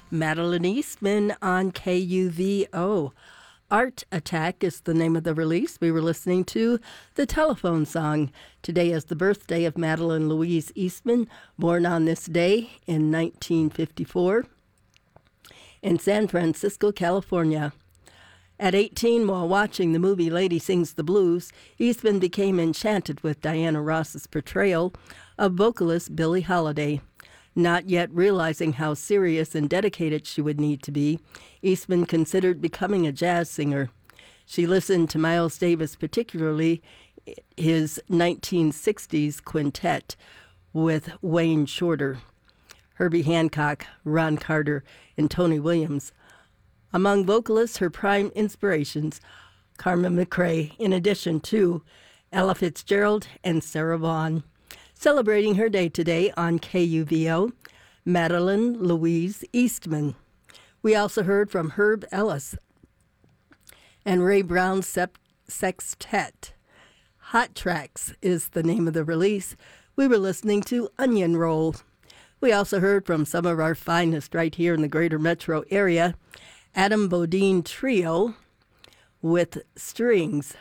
Madeline Eastman on KUVO. Art Attack is the name of the release. We were listening to the telephone song. Today is the birthday of Madeline Louise Eastman, born on this day in 1954 in San Francisco, California. At 18, while watching the movie Lady Sings the Blues, Eastman became enchanted with Diana Ross's portrayal of vocalist Billie Holiday. Not yet realizing how serious and dedicated she would need to be, Eastman considered becoming a jazz singer. She listened to Miles Davis, particularly his 1960s quintet with Wayne Shorter, Herbie Hancock, Ron Carter, and Tony Williams. Among vocalists, her prime inspirations, Carmen McRae, in addition to Ella Fitzgerald and Sarah Vaughan. Celebrating her day today on KUVO, Madeline Louise Eastman. We also heard from Herb Ellis and Ray Brown's Sextet. Hot Tracks is the name of the release. We were listening to Onion Roll. We also heard from some of our finest right here in the greater metro area, Adam Bodine Trio with Strings.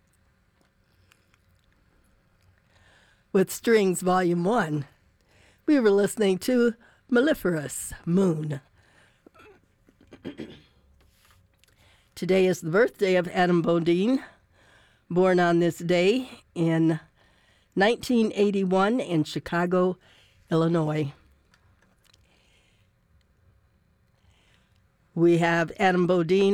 With Strings Volume 1. We were listening to Mellifluous Moon. Today is the birthday of Adam Bodine, born on this day in 1981 in Chicago, Illinois. We have Adam Bodine